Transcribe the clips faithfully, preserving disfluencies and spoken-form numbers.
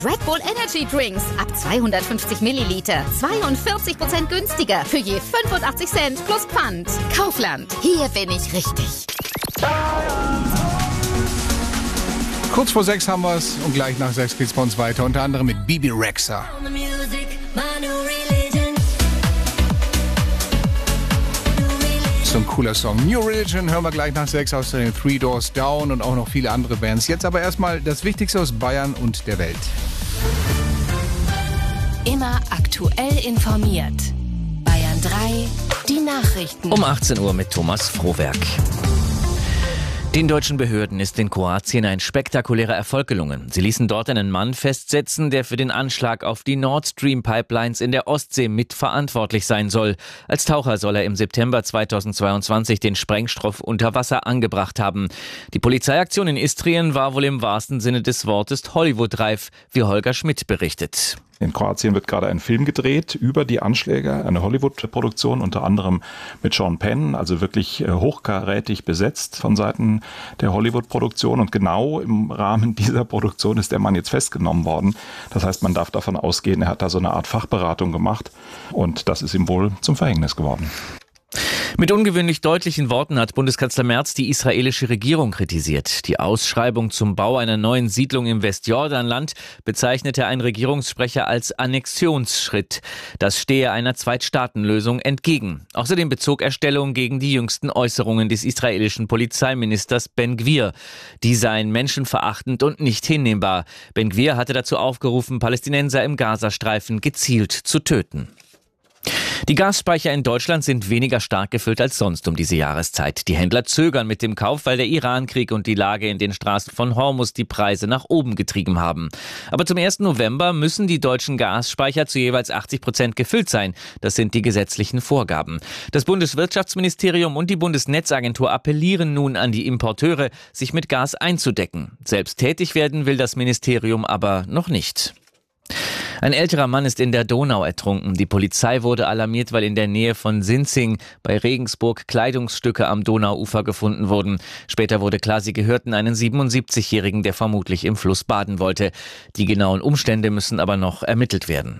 Red Bull Energy Drinks ab zweihundertfünfzig Milliliter, zweiundvierzig Prozent günstiger für je fünfundachtzig Cent plus Pfand. Kaufland, hier bin ich richtig. Kurz vor sechs haben wir es und gleich nach sechs geht's bei uns weiter, unter anderem mit Bebe Rexha. So ein cooler Song. New Religion hören wir gleich nach sechs aus den Three Doors Down und auch noch viele andere Bands. Jetzt aber erstmal das Wichtigste aus Bayern und der Welt. Immer aktuell informiert. Bayern drei, die Nachrichten. Um achtzehn Uhr mit Thomas Frohwerk. Den deutschen Behörden ist in Kroatien ein spektakulärer Erfolg gelungen. Sie ließen dort einen Mann festsetzen, der für den Anschlag auf die Nord Stream Pipelines in der Ostsee mitverantwortlich sein soll. Als Taucher soll er im September zweitausendzweiundzwanzig den Sprengstoff unter Wasser angebracht haben. Die Polizeiaktion in Istrien war wohl im wahrsten Sinne des Wortes Hollywood-reif, wie Holger Schmidt berichtet. In Kroatien wird gerade ein Film gedreht über die Anschläge, eine Hollywood-Produktion, unter anderem mit Sean Penn, also wirklich hochkarätig besetzt von Seiten der Hollywood-Produktion. Und genau im Rahmen dieser Produktion ist der Mann jetzt festgenommen worden. Das heißt, man darf davon ausgehen, er hat da so eine Art Fachberatung gemacht und das ist ihm wohl zum Verhängnis geworden. Mit ungewöhnlich deutlichen Worten hat Bundeskanzler Merz die israelische Regierung kritisiert. Die Ausschreibung zum Bau einer neuen Siedlung im Westjordanland bezeichnete ein Regierungssprecher als Annexionsschritt. Das stehe einer Zweitstaatenlösung entgegen. Außerdem bezog er Stellung gegen die jüngsten Äußerungen des israelischen Polizeiministers Ben Gvir. Die seien menschenverachtend und nicht hinnehmbar. Ben Gvir hatte dazu aufgerufen, Palästinenser im Gazastreifen gezielt zu töten. Die Gasspeicher in Deutschland sind weniger stark gefüllt als sonst um diese Jahreszeit. Die Händler zögern mit dem Kauf, weil der Irankrieg und die Lage in den Straßen von Hormuz die Preise nach oben getrieben haben. Aber zum ersten November müssen die deutschen Gasspeicher zu jeweils achtzig Prozent gefüllt sein. Das sind die gesetzlichen Vorgaben. Das Bundeswirtschaftsministerium und die Bundesnetzagentur appellieren nun an die Importeure, sich mit Gas einzudecken. Selbst tätig werden will das Ministerium aber noch nicht. Ein älterer Mann ist in der Donau ertrunken. Die Polizei wurde alarmiert, weil in der Nähe von Sinzing bei Regensburg Kleidungsstücke am Donauufer gefunden wurden. Später wurde klar, sie gehörten einen siebenundsiebzigjährigen, der vermutlich im Fluss baden wollte. Die genauen Umstände müssen aber noch ermittelt werden.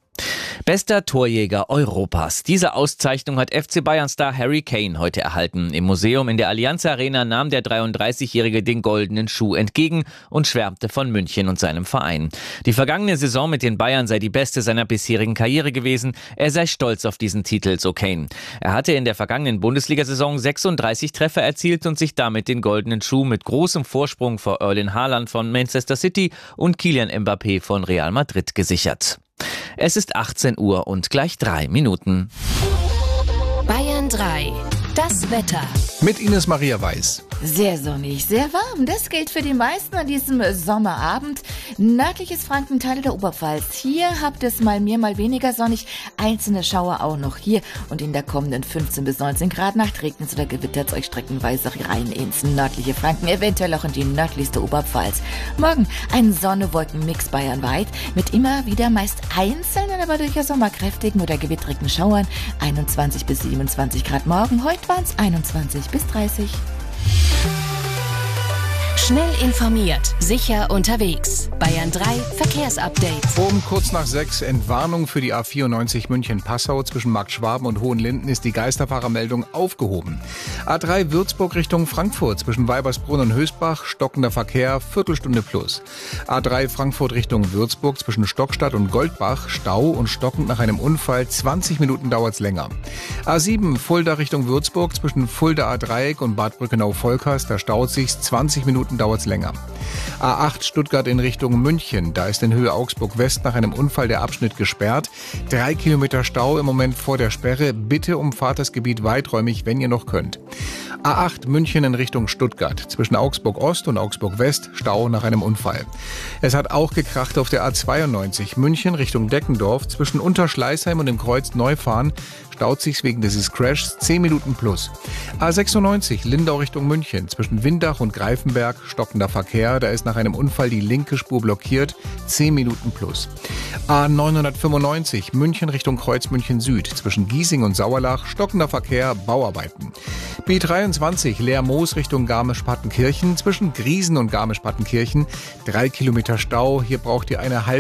Bester Torjäger Europas. Diese Auszeichnung hat F C Bayern-Star Harry Kane heute erhalten. Im Museum in der Allianz Arena nahm der dreiunddreißigjährige den goldenen Schuh entgegen und schwärmte von München und seinem Verein. Die vergangene Saison mit den Bayern sei die beste seiner bisherigen Karriere gewesen. Er sei stolz auf diesen Titel, so Kane. Er hatte in der vergangenen Bundesliga-Saison sechsunddreißig Treffer erzielt und sich damit den goldenen Schuh mit großem Vorsprung vor Erling Haaland von Manchester City und Kylian Mbappé von Real Madrid gesichert. Es ist achtzehn Uhr und gleich drei Minuten. Bayern drei, das Wetter. Mit Ines Maria Weiß. Sehr sonnig, sehr warm. Das gilt für die meisten an diesem Sommerabend. Nördliches Franken, Teile der Oberpfalz. Hier habt es mal mehr, mal weniger sonnig. Einzelne Schauer auch noch hier. Und in der kommenden fünfzehn bis neunzehn Grad Nacht regnet es oder gewittert es euch streckenweise rein ins nördliche Franken, eventuell auch in die nördlichste Oberpfalz. Morgen ein Sonne-Wolken-Mix bayernweit mit immer wieder meist einzelnen, aber durchaus auch mal kräftigen oder gewittrigen Schauern. einundzwanzig bis siebenundzwanzig Grad morgen. Heute waren es einundzwanzig bis dreißig. Schnell informiert, sicher unterwegs. Bayern drei Verkehrsupdate. Um kurz nach sechs Entwarnung für die A vierundneunzig München-Passau zwischen Marktschwaben und Hohenlinden ist die Geisterfahrermeldung aufgehoben. A drei Würzburg Richtung Frankfurt zwischen Weibersbrunn und Hösbach, stockender Verkehr, Viertelstunde plus. A drei Frankfurt Richtung Würzburg zwischen Stockstadt und Goldbach, Stau und stockend nach einem Unfall, zwanzig Minuten dauert's länger. A sieben Fulda Richtung Würzburg zwischen Fulda A-Dreieck und Bad Brückenau-Volkers, da staut sich's, zwanzig Minuten dauert's länger. A acht Stuttgart in Richtung München, da ist in Höhe Augsburg West nach einem Unfall der Abschnitt gesperrt. Drei Kilometer Stau im Moment vor der Sperre. Bitte umfahrt das Gebiet weiträumig, wenn ihr noch könnt. A acht München in Richtung Stuttgart. Zwischen Augsburg Ost und Augsburg West Stau nach einem Unfall. Es hat auch gekracht auf der A zweiundneunzig München Richtung Deckendorf. Zwischen Unterschleißheim und dem Kreuz Neufahren staut sich's wegen dieses Crashs zehn Minuten plus. A sechsundneunzig Lindau Richtung München. Zwischen Windach und Greifenberg stockender Verkehr. Da ist nach einem Unfall die linke Spur blockiert. zehn Minuten plus. A neunhundertfünfundneunzig München Richtung Kreuz München Süd. Zwischen Giesing und Sauerlach stockender Verkehr, Bauarbeiten. B dreiundzwanzig Leermoos Richtung Garmisch-Partenkirchen. Zwischen Griesen und Garmisch-Partenkirchen drei Kilometer Stau. Hier braucht ihr eine halbe